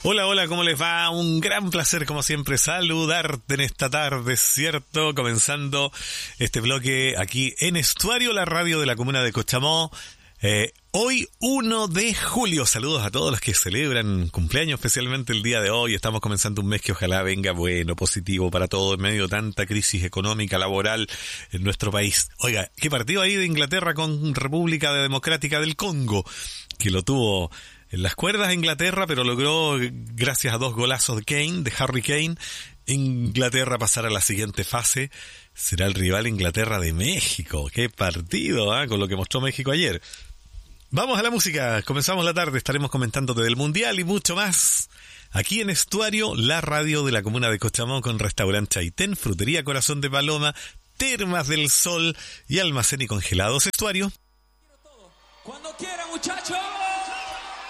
Hola, hola, ¿cómo les va? Un gran placer, como siempre, saludarte en esta tarde, ¿cierto? Comenzando este bloque aquí en Estuario, la radio de la comuna de Cochamó. Hoy 1 de julio, saludos a todos los que celebran cumpleaños, especialmente el día de hoy. Estamos comenzando un mes que ojalá venga bueno, positivo para todo, en medio de tanta crisis económica, laboral en nuestro país. Oiga, ¿qué partido ahí de Inglaterra con República Democrática del Congo? Que lo tuvo en las cuerdas Inglaterra, pero logró, gracias a 2 golazos de Kane, de Harry Kane, Inglaterra pasar a la siguiente fase. Será el rival Inglaterra de México. ¡Qué partido! Con lo que mostró México ayer. Vamos a la música, comenzamos la tarde, estaremos comentándote del Mundial y mucho más. Aquí en Estuario, la radio de la comuna de Cochamó, con Restaurante Chaitén, Frutería Corazón de Paloma, Termas del Sol y Almacén y Congelados Estuario. Cuando quiera, muchachos.